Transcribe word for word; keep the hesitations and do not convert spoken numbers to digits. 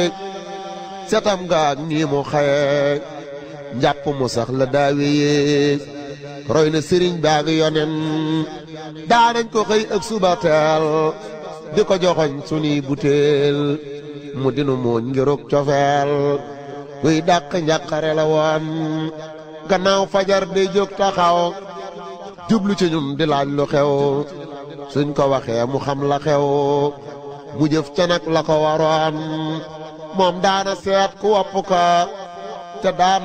setam gaag nii mu xaye njàpp mu sax la daawee roy na sëriñ baag yonen daanañ ko xëy ak suba teel di ko joxoñ sunuy butéel mu dinu mooñ ngirug cofeel guy dàq njàqare la woon gannaaw fajar day jóg taxaw jublu ci ñun di laaj lu xew suñ ko waxee mu xam la xew mu jëf ca nag la ko waroon moom daana seet ku wopp ko te daan